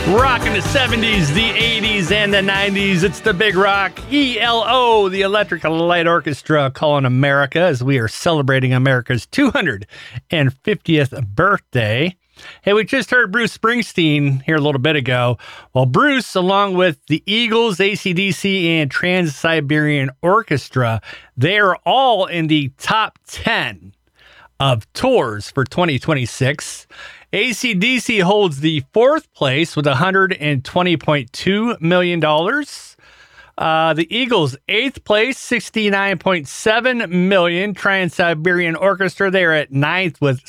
Rock in the 70s, the 80s, and the 90s. It's the Big Rock ELO, the Electric Light Orchestra, calling America as we are celebrating America's 250th birthday. Hey, we just heard Bruce Springsteen here a little bit ago. Well, Bruce, along with the Eagles, AC/DC, and Trans-Siberian Orchestra, they are all in the top 10 of tours for 2026. AC/DC holds the fourth place with $120.2 million. The Eagles, eighth place, $69.7 million. Trans-Siberian Orchestra, they're at ninth with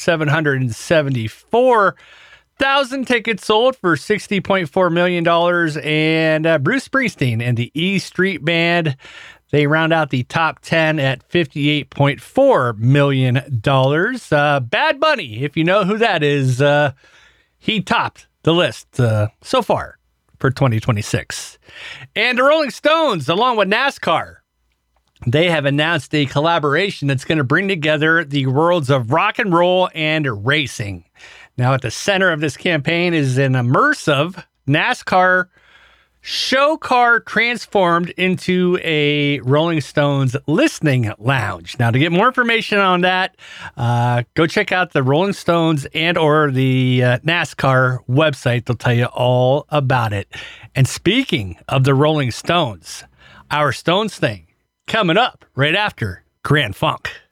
774,000 tickets sold for $60.4 million. And Bruce Springsteen and the E Street Band, they round out the top 10 at $58.4 million. Bad Bunny, if you know who that is, he topped the list so far for 2026. And the Rolling Stones, along with NASCAR, they have announced a collaboration that's going to bring together the worlds of rock and roll and racing. Now, at the center of this campaign is an immersive NASCAR show car transformed into a Rolling Stones listening lounge. Now, to get more information on that, go check out the Rolling Stones and or the NASCAR website. They'll tell you all about it. And speaking of the Rolling Stones, our Stones thing coming up right after Grand Funk.